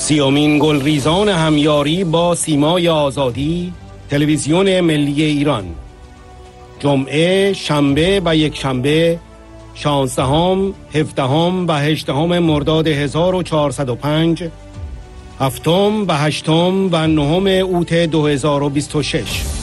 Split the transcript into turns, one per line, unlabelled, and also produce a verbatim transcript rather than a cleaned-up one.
سیومین گلریزان همیاری با سیمای آزادی، تلویزیون ملی ایران. جمعه، شنبه و یک شنبه، شانزدهم، هفدهم و هجدهم مرداد هزار و چهارصد و پنج، هفتم و هشتم و نهم اوت دو هزار و بیست و شش.